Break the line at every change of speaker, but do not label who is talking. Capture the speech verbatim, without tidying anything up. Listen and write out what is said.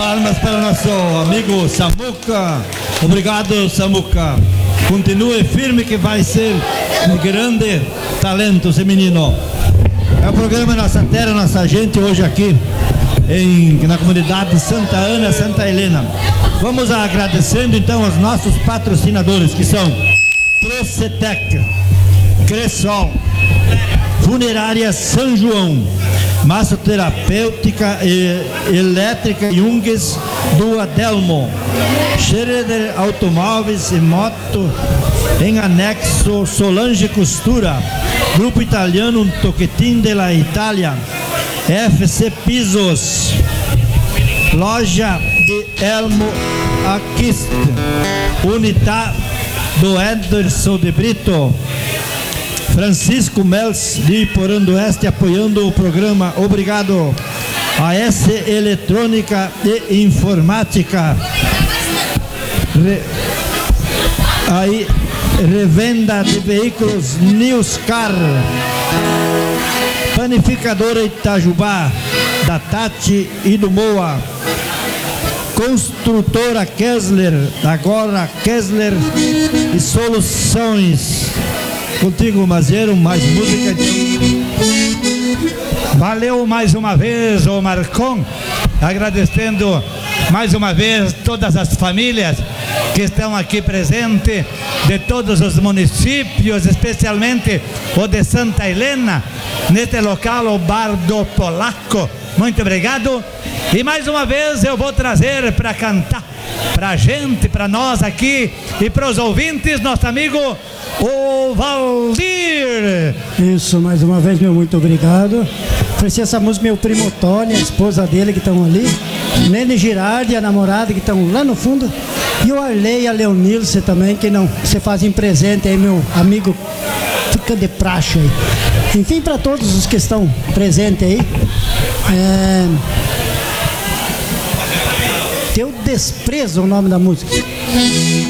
Palmas para o nosso amigo Samuca. Obrigado, Samuca. Continue firme que vai ser um grande talento esse menino. É o programa Nossa Terra, Nossa Gente, hoje aqui em, na comunidade Santa Ana, Santa Helena. Vamos agradecendo então aos nossos patrocinadores, que são Procetec, Cressol, Funerária São João, Massoterapêutica e Elétrica Junges do Adelmo, Schroeder Automóveis e Moto, em anexo Solange Costura, Grupo Italiano Tocchetin della Itália, F C Pisos, Loja de Elmo Aquist, Unidade do Ederson de Brito, Francisco Mels de Iporã do Oeste apoiando o programa. Obrigado. A S Eletrônica e Informática, Re... aí revenda de veículos Newscar, Panificadora Itajubá, da Tati e do Moa, Construtora Kessler, agora Kessler e Soluções. Contigo, Mazeiro, mais música.
Valeu mais uma vez, ô Marcon, agradecendo mais uma vez todas as famílias que estão aqui presentes, de todos os municípios, especialmente o de Santa Helena, neste local, o Bar do Polaco. Muito obrigado. E mais uma vez eu vou trazer para cantar para a gente, para nós aqui e para os ouvintes, nosso amigo o Valdir.
Isso, mais uma vez, meu muito obrigado. Ofereci essa música meu primo Tony, a esposa dele que estão ali, Nene Girardi, a namorada que estão lá no fundo, e o Arley e a Leonilce também, que não você fazem presente aí, meu amigo, fica de praxe aí. Enfim, para todos os que estão presentes aí, é... Teu Desprezo, o nome da música.